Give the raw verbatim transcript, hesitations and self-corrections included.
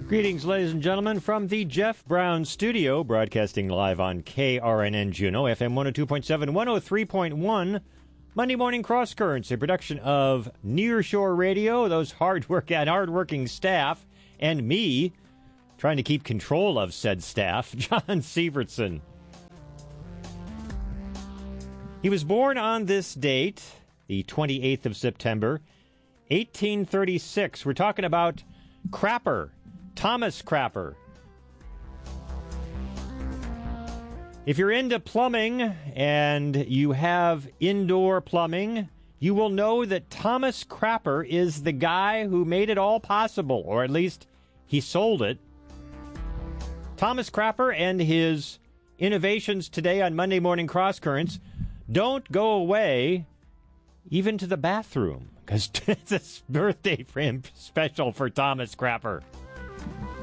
Greetings, ladies and gentlemen, from the Jeff Brown Studio, broadcasting live on K R N N Juneau, F M one oh two point seven, one oh three point one, Monday Morning Cross Currents, a production of Nearshore Radio, those hard work and hard-working staff, and me, trying to keep control of said staff, John Sievertson. He was born on this date, the twenty-eighth of September, eighteen thirty-six. We're talking about Crapper. Thomas Crapper. If you're into plumbing and you have indoor plumbing, you will know that Thomas Crapper is the guy who made it all possible, or at least he sold it. Thomas Crapper and his innovations today on Monday Morning Cross Currents don't go away even to the bathroom, because it's a birthday for him special for Thomas Crapper.